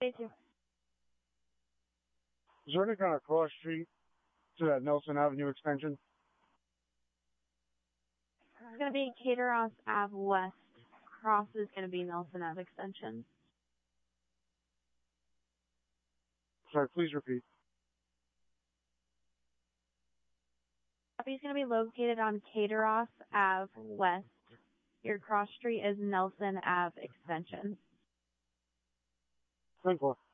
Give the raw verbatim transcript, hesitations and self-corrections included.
Thank you. Is there any kind of cross street to that Nelson Avenue extension? It's going to be Cateros Ave West. Cross is going to be Nelson Ave Extension. Sorry, please repeat. Property is going to be located on Cateros Ave West. Your cross street is Nelson Ave Extension. Thank you.